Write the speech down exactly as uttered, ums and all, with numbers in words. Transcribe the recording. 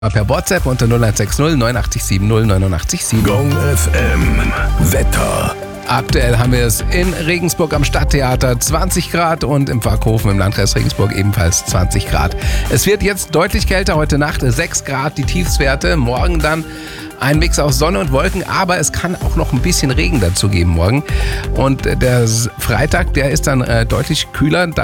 Per WhatsApp unter null eins sechs null neun acht sieben null neun acht sieben. Gong F M Wetter. Aktuell haben wir es in Regensburg am Stadttheater zwanzig Grad und im Pfarrhofen im Landkreis Regensburg ebenfalls zwanzig Grad. Es wird jetzt deutlich kälter, heute Nacht sechs Grad die Tiefstwerte, morgen dann ein Mix aus Sonne und Wolken, aber es kann auch noch ein bisschen Regen dazu geben morgen. Und der Freitag, der ist dann äh, deutlich kühler.